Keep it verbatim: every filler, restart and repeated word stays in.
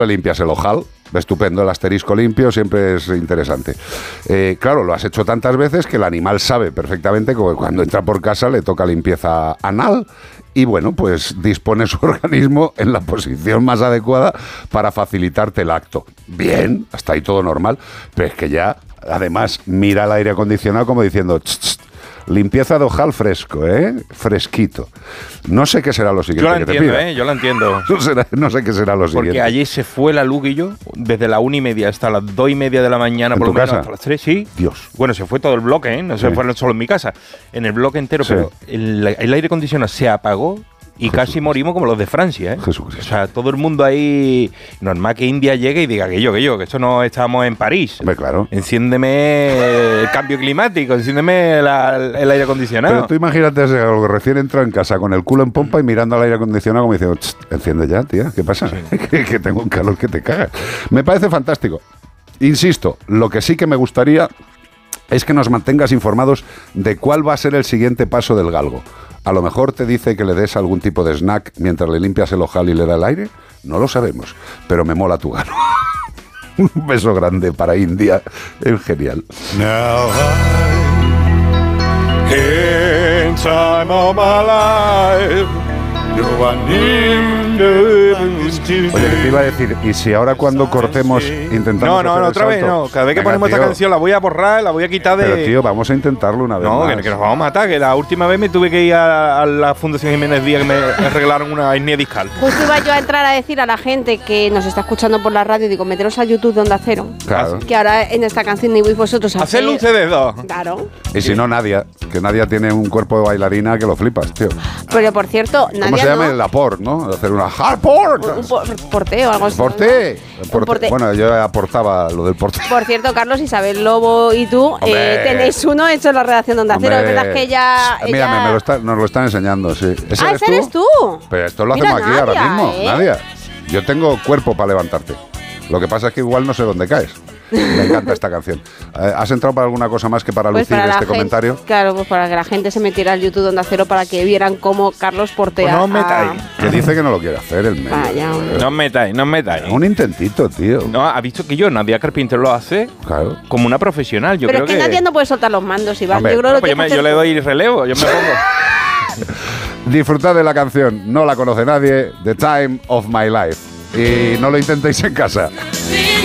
limpias el ojal. Estupendo, el asterisco limpio siempre es interesante. Eh, claro, lo has hecho tantas veces que el animal sabe perfectamente que cuando entra por casa le toca limpieza anal y bueno, pues dispone su organismo en la posición más adecuada para facilitarte el acto. Bien, hasta ahí todo normal, pero es que ya, además, mira el aire acondicionado como diciendo... Ch, ch, limpieza de ojal fresco, ¿eh? Fresquito. No sé qué será lo siguiente. Yo la que entiendo, te pida. ¿eh? Yo la entiendo. No, será, no sé qué será lo siguiente. Porque allí se fue la luz y yo, desde la una y media hasta las dos y media de la mañana, ¿En por tu lo menos casa? hasta las tres, sí. Dios. Bueno, se fue todo el bloque, ¿eh? No se Sí. fue solo en mi casa. En el bloque entero, Sí. pero el, el aire acondicionado se apagó. Y Jesús. Casi morimos como los de Francia, ¿eh? Jesucristo. O sea, todo el mundo ahí... Normal que India llegue y diga que yo, que yo, que esto no estamos en París. Hombre, claro. Enciéndeme el cambio climático, enciéndeme la, el aire acondicionado. Pero tú imagínate ese algo recién entra en casa con el culo en pompa y mirando al aire acondicionado como diciendo, enciende ya, tía, ¿qué pasa? Sí. que, que tengo un calor que te cagas. Me parece fantástico. Insisto, lo que sí que me gustaría es que nos mantengas informados de cuál va a ser el siguiente paso del galgo. A lo mejor te dice que le des algún tipo de snack mientras le limpias el ojal y le da el aire. No lo sabemos, pero me mola tu gano. Un beso grande para India. Es genial. Now I, in time of my life, do I need to... Oye, que te iba a decir, y si ahora cuando cortemos intentamos No, no, hacer no, el otra vez salto? no. Cada vez que Venga, ponemos tío. esta canción la voy a borrar, la voy a quitar de... Pero tío, vamos a intentarlo una vez No, más. que, que nos vamos a matar, que la última vez me tuve que ir a, a la Fundación Jiménez Díaz que me arreglaron una hernia discal. Justo iba yo a entrar a decir a la gente que nos está escuchando por la radio, digo, meteros al YouTube de Onda Cero. Claro. Que ahora en esta canción ni vais vosotros a Hacerlo ustedes dos. Claro. Y si no, Nadia, que Nadia tiene un cuerpo de bailarina que lo flipas, tío. Pero por cierto, ¿Cómo Nadia se llama? no, El aport, ¿no? Hacer una hardport. un por- porteo, algo así. ¿Porté? Un Porté. porte. Bueno, yo aportaba lo del porté. Por cierto, Carlos, Isabel Lobo y tú Hombre. eh, tenéis uno hecho en la redacción de Onda Cero. Es verdad que ella... Mírame, ella... me lo está, nos lo están enseñando, sí. ¿Ese Ah, eres ese eres tú. Pero esto lo Mira, hacemos aquí ahora Nadia, mismo, ¿eh? Nadia. Yo tengo cuerpo para levantarte. Lo que pasa es que igual no sé dónde caes. Me encanta esta canción. Eh, ¿Has entrado para alguna cosa más que para Pues lucir para la este gente- comentario? Claro, pues para que la gente se metiera al YouTube de Onda Cero para que vieran cómo Carlos portea. Pues no os metáis. a- Que dice que no lo quiere hacer el medio. Vaya, hombre. No os metáis, no os metáis. Un intentito, tío. No, ha visto que yo, Nadia Carpintero, lo hace Claro. como una profesional. Yo Pero creo es que, Nadia no puede soltar los mandos, Iván. Hombre, Yo creo No, que pues yo, lo me- tienes yo que le hacer doy relevo, yo me pongo. Disfrutad de la canción. No la conoce nadie. The Time of My Life. Y no lo intentéis en casa.